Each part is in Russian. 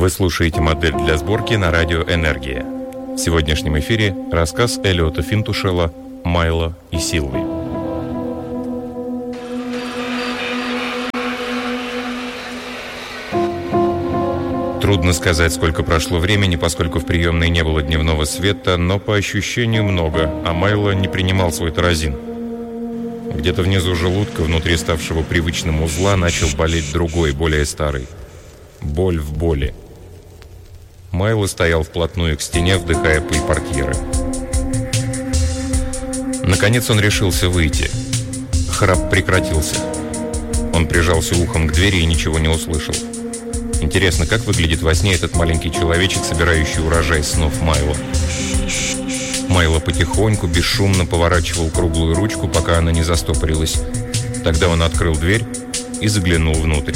Вы слушаете «Модель для сборки» на радио «Энергия». В сегодняшнем эфире рассказ Элиота Финтушела «Майло и Силви». Трудно сказать, сколько прошло времени, поскольку в приемной не было дневного света, но по ощущению много, а Майло не принимал свой таразин. Где-то внизу желудка, внутри ставшего привычным узла, начал болеть другой, более старый. Боль в боли. Майло стоял вплотную к стене, вдыхая пыль портьеры. Наконец он решился выйти. Храп прекратился. Он прижался ухом к двери и ничего не услышал. Интересно, как выглядит во сне этот маленький человечек, собирающий урожай снов Майло. Майло потихоньку, бесшумно поворачивал круглую ручку, пока она не застопорилась. Тогда он открыл дверь и заглянул внутрь.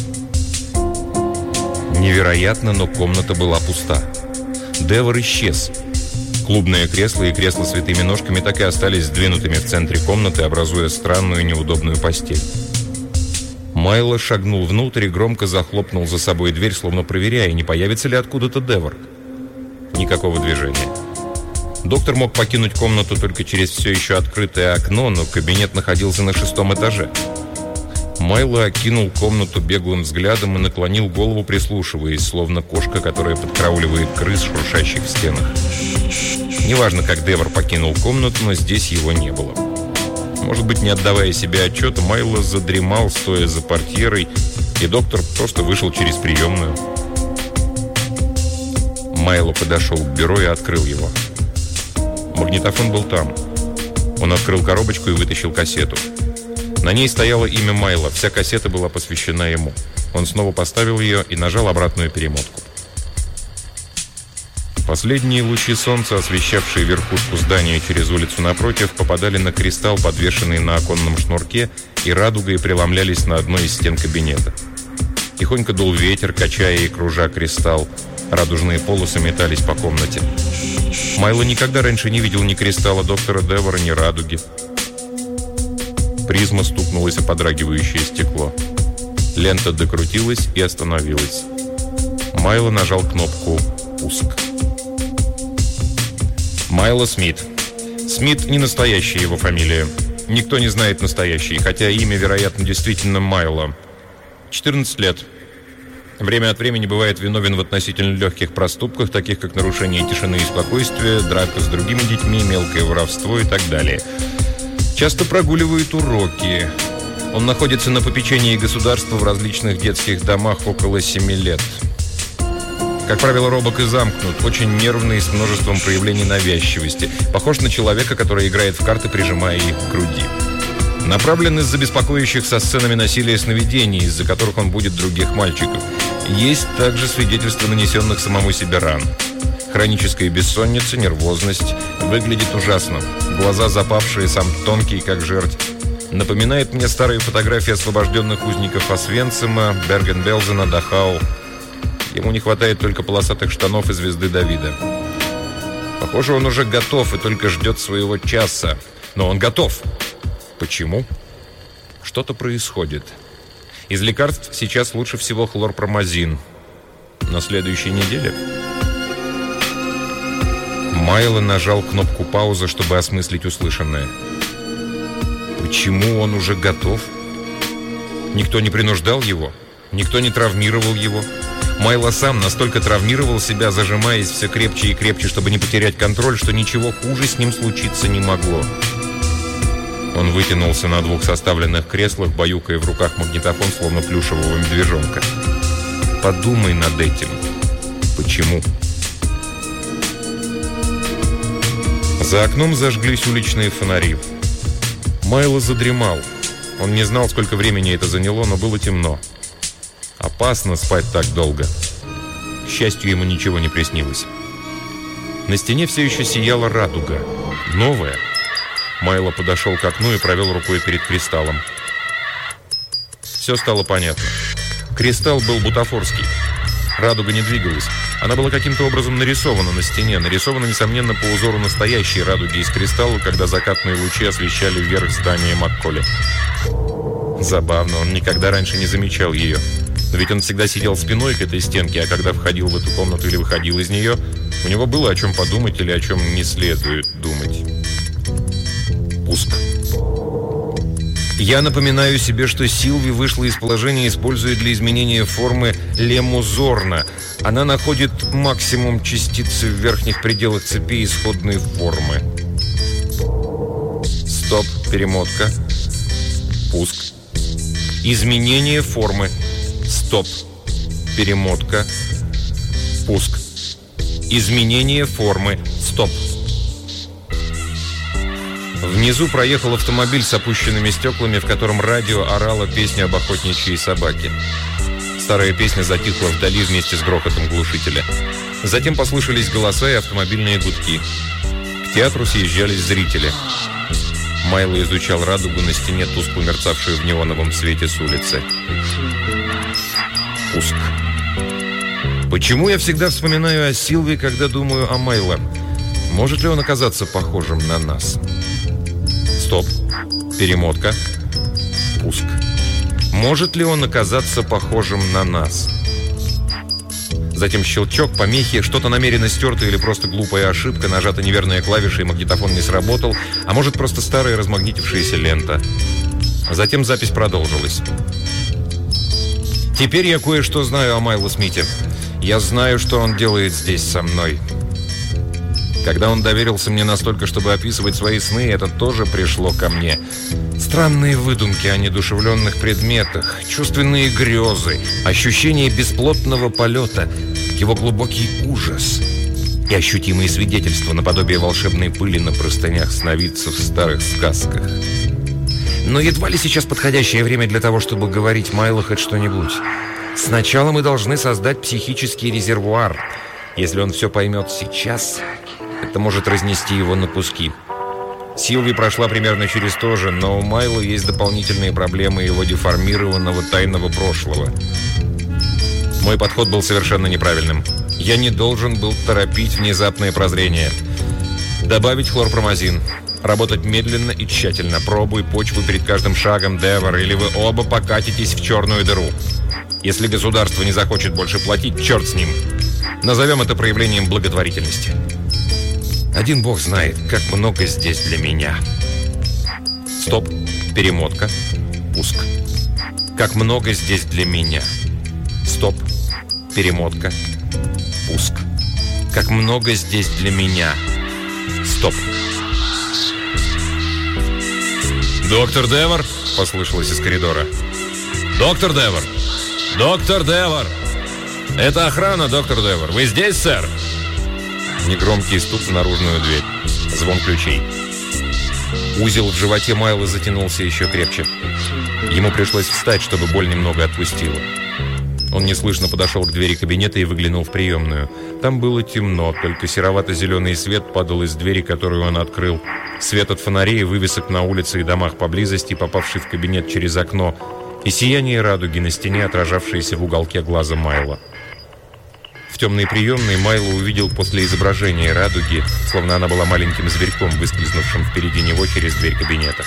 Невероятно, но комната была пуста. Девор исчез. Клубное кресло и кресло с витыми ножками так и остались сдвинутыми в центре комнаты, образуя странную неудобную постель. Майло шагнул внутрь и громко захлопнул за собой дверь, словно проверяя, не появится ли откуда-то Девор. Никакого движения. Доктор мог покинуть комнату только через все еще открытое окно, но кабинет находился на 6-м этаже. Майло окинул комнату беглым взглядом и наклонил голову, прислушиваясь, словно кошка, которая подкрауливает крыс, шуршащих в стенах. Неважно, как Девор покинул комнату, но здесь его не было. Может быть, не отдавая себе отчета, Майло задремал, стоя за портьерой, и доктор просто вышел через приемную. Майло подошел к бюро и открыл его. Магнитофон был там. Он открыл коробочку и вытащил кассету. На ней стояло имя Майло, вся кассета была посвящена ему. Он снова поставил ее и нажал обратную перемотку. Последние лучи солнца, освещавшие верхушку здания через улицу напротив, попадали на кристалл, подвешенный на оконном шнурке, и радугой преломлялись на одной из стен кабинета. Тихонько дул ветер, качая и кружа кристалл. Радужные полосы метались по комнате. Майло никогда раньше не видел ни кристалла доктора Девора, ни радуги. Призма стукнулась о подрагивающее стекло. Лента докрутилась и остановилась. Майло нажал кнопку «Пуск». Майло Смит. Смит не настоящая его фамилия. Никто не знает настоящей, хотя имя, вероятно, действительно Майло. 14 лет. Время от времени бывает виновен в относительно легких проступках, таких как нарушение тишины и спокойствия, драка с другими детьми, мелкое воровство и так далее. Часто прогуливает уроки. Он находится на попечении государства в различных детских домах около 7 лет. Как правило, робок и замкнут, очень нервный, с множеством проявлений навязчивости. Похож на человека, который играет в карты, прижимая их к груди. Направлен из-за беспокоящих со сценами насилия сновидений, из-за которых он будет других мальчиков. Есть также свидетельства нанесенных самому себе ран. Хроническая бессонница, нервозность. Выглядит ужасно. Глаза запавшие, сам тонкий, как жерть. Напоминает мне старые фотографии освобожденных узников Освенцима, Берген-Белзена, Дахау. Ему не хватает только полосатых штанов и звезды Давида. Похоже, он уже готов и только ждет своего часа. Но он готов. Почему? Что-то происходит. Из лекарств сейчас лучше всего хлорпромазин. На следующей неделе... Майло нажал кнопку паузы, чтобы осмыслить услышанное. Почему он уже готов? Никто не принуждал его, никто не травмировал его. Майло сам настолько травмировал себя, зажимаясь все крепче и крепче, чтобы не потерять контроль, что ничего хуже с ним случиться не могло. Он вытянулся на 2 составленных креслах, баюкая в руках магнитофон, словно плюшевого медвежонка. Подумай над этим. Почему? За окном зажглись уличные фонари. Майло задремал. Он не знал, сколько времени это заняло, но было темно. Опасно спать так долго. К счастью, ему ничего не приснилось. На стене все еще сияла радуга. Новая. Майло подошел к окну и провел рукой перед кристаллом. Все стало понятно. Кристалл был бутафорский. Радуга не двигалась. Она была каким-то образом нарисована на стене. Нарисована, несомненно, по узору настоящей радуги из кристалла, когда закатные лучи освещали вверх здания Макколи. Забавно, он никогда раньше не замечал ее. Но ведь он всегда сидел спиной к этой стенке, а когда входил в эту комнату или выходил из нее, у него было о чем подумать или о чем не следует думать. Пуск. Я напоминаю себе, что Силви вышла из положения, используя для изменения формы лемму Зорна. Она находит максимум частицы в верхних пределах цепи исходной формы. Стоп, перемотка. Пуск. Изменение формы. Стоп, перемотка. Пуск. Изменение формы. Стоп. Внизу проехал автомобиль с опущенными стеклами, в котором радио орало песню об охотничьей собаке. Старая песня затихла вдали вместе с грохотом глушителя. Затем послышались голоса и автомобильные гудки. К театру съезжались зрители. Майло изучал радугу на стене, тускло мерцавшую в неоновом свете с улицы. Пуск. Почему я всегда вспоминаю о Силви, когда думаю о Майло? Может ли он оказаться похожим на нас? Стоп. Перемотка. Пуск. Может ли он оказаться похожим на нас? Затем щелчок, помехи, что-то намеренно стерто или просто глупая ошибка, нажата неверная клавиша и магнитофон не сработал, а может просто старая размагнитившаяся лента. Затем запись продолжилась. Теперь я кое-что знаю о Майло Смите. Я знаю, что он делает здесь со мной. Когда он доверился мне настолько, чтобы описывать свои сны, это тоже пришло ко мне. Странные выдумки о недушевленных предметах, чувственные грезы, ощущение бесплотного полета, его глубокий ужас и ощутимые свидетельства наподобие волшебной пыли на простынях сновидцев в старых сказках. Но едва ли сейчас подходящее время для того, чтобы говорить Майло хоть что-нибудь. Сначала мы должны создать психический резервуар. Если он все поймет сейчас, это может разнести его на куски. Силви прошла примерно через то же, но у Майло есть дополнительные проблемы его деформированного тайного прошлого. Мой подход был совершенно неправильным. Я не должен был торопить внезапное прозрение. Добавить хлорпромазин. Работать медленно и тщательно. Пробуй почву перед каждым шагом, Девор, или вы оба покатитесь в черную дыру. Если государство не захочет больше платить, черт с ним. Назовем это проявлением благотворительности. Один бог знает, как много здесь для меня. Стоп, перемотка, пуск. Как много здесь для меня. Стоп, перемотка, пуск. Как много здесь для меня. Стоп. «Доктор Девор!» – послышалось из коридора. «Доктор Девор! Доктор Девор! Это охрана, доктор Девор! Вы здесь, сэр?» Негромкий стук в наружную дверь. Звон ключей. Узел в животе Майло затянулся еще крепче. Ему пришлось встать, чтобы боль немного отпустила. Он неслышно подошел к двери кабинета и выглянул в приемную. Там было темно, только серовато-зеленый свет падал из двери, которую он открыл. Свет от фонарей, вывесок на улице и домах поблизости, попавший в кабинет через окно, и сияние радуги на стене, отражавшееся в уголке глаза Майло. В темной приемной Майло увидел после изображения радуги, словно она была маленьким зверьком, выскользнувшим впереди него через дверь кабинета.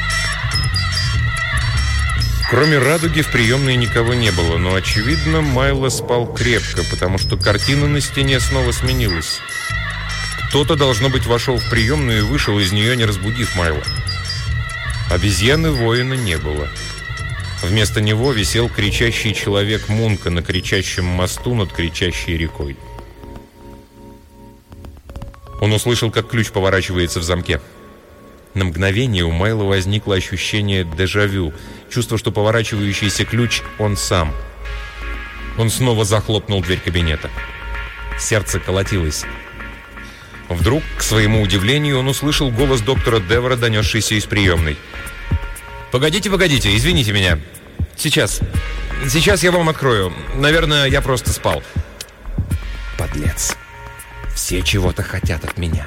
Кроме радуги в приемной никого не было, но, очевидно, Майло спал крепко, потому что картина на стене снова сменилась. Кто-то, должно быть, вошел в приемную и вышел из нее, не разбудив Майло. Обезьяны-воина не было. Вместо него висел кричащий человек Мунка на кричащем мосту над кричащей рекой. Он услышал, как ключ поворачивается в замке. На мгновение у Майло возникло ощущение дежавю, чувство, что поворачивающийся ключ он сам. Он снова захлопнул дверь кабинета. Сердце колотилось. Вдруг, к своему удивлению, он услышал голос доктора Девора, донесшийся из приемной. «Погодите, извините меня. Сейчас я вам открою. Наверное, я просто спал». Подлец. Все чего-то хотят от меня.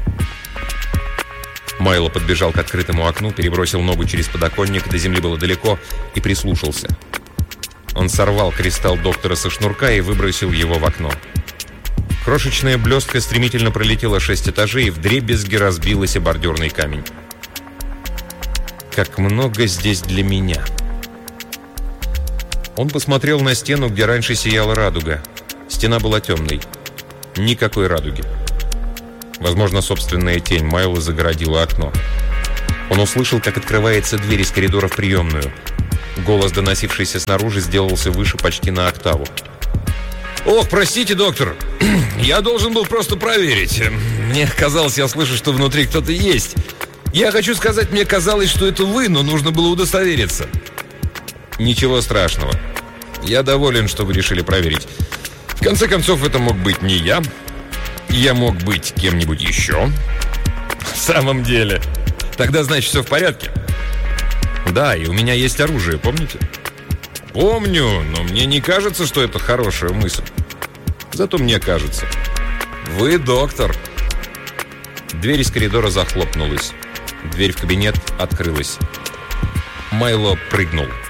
Майло подбежал к открытому окну, перебросил ногу через подоконник, до земли было далеко, и прислушался. Он сорвал кристалл доктора со шнурка и выбросил его в окно. Крошечная блестка стремительно пролетела 6 этажей и вдребезги разбилась о бордюрный камень. Как много здесь для меня. Он посмотрел на стену, где раньше сияла радуга. Стена была темной. Никакой радуги. Возможно, собственная тень Майла загородила окно. Он услышал, как открывается дверь из коридора в приемную. Голос, доносившийся снаружи, сделался выше почти на октаву. «Ох, простите, доктор, я должен был просто проверить. Мне казалось, я слышу, что внутри кто-то есть. Я хочу сказать, мне казалось, что это вы, но нужно было удостовериться». «Ничего страшного. Я доволен, что вы решили проверить. В конце концов, это мог быть не я. Я мог быть кем-нибудь еще». «В самом деле? Тогда, значит, все в порядке?» «Да, и у меня есть оружие, помните?» «Помню, но мне не кажется, что это хорошая мысль. Зато мне кажется. Вы доктор». Дверь из коридора захлопнулась. Дверь в кабинет открылась. Майло прыгнул.